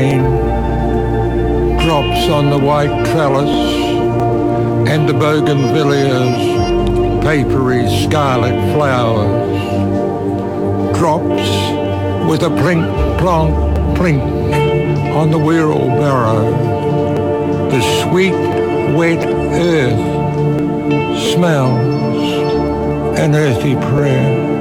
rain, drops on the white trellis and the bougainvillea's papery scarlet flowers, drops with a plink plonk plink on the wheelbarrow. The sweet wet earth smells an earthy prayer.